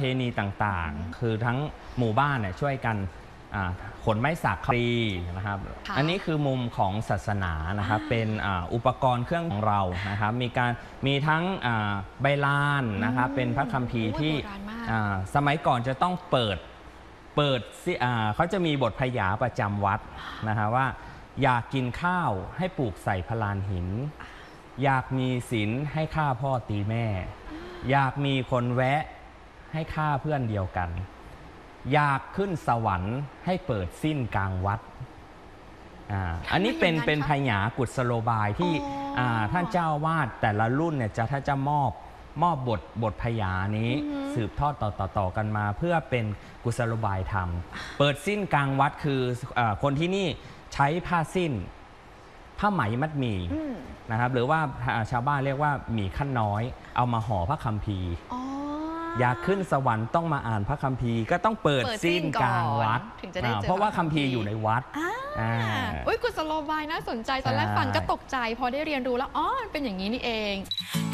ณีต่างๆคือทั้งหมู่บ้านเนี่ยช่วยกันขนไม้สักฟรีนะครับอันนี้คือมุมของศาสนานะครับเป็นอุปกรณ์เครื่องของเรานะครับมีทั้งใบลานนะครับเป็นพระคัมภีร์ที่สมัยก่อนจะต้องเปิดเขาจะมีบทพยาประจำวัดนะครับว่าอยากกินข้าวให้ปลูกใส่พลานหินอยากมีศีลให้ฆ่าพ่อตีแม่อยากมีคนแวะให้ฆ่าเพื่อนเดียวกันอยากขึ้นสวรรค์ให้เปิดสิ้นกลางวัดอันนี้เป็นพยากุศโลบายที่ท่านเจ้าวาดแต่ละรุ่นเนี่ยถ้าจะมอบบทพยานี้สืบทอดต่อกันมาเพื่อเป็นกุศโลบายธรรมเปิดสิ้นกลางวัดคือคนที่นี่ใช้ผ้าสิ้นผ้าไหมมัดหมี่นะครับหรือว่าชาวบ้านเรียกว่าหมี่ขั้นน้อยเอามาห่อพระคัมภีร์อยากขึ้นสวรรค์ต้องมาอ่านพระคัมภีร์ก็ต้องเปิดสิ้นกลางวัดเพราะว่าคัมภีร์อยู่ในวัดกุศโลบายน่าสนใจตอนแรกฟังก็ตกใจพอได้เรียนรู้แล้วอ๋อมันเป็นอย่างนี้นี่เอง